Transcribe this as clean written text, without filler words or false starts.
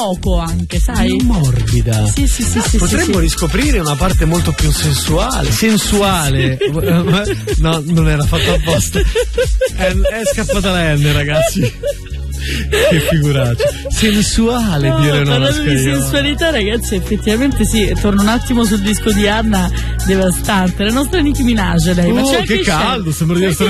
poco anche, sai? Morbida. Sì. Potremmo riscoprire una parte molto più sensuale. No, non era fatto apposta. È scappata la N, ragazzi. Che figuraccia. Sensuale, no, dire una parlando di sensualità, ragazzi, effettivamente sì. Torno un attimo sul disco di Anna, devastante. La nostra Nicki Minaj, lei. Ma c'è che caldo, sembra di essere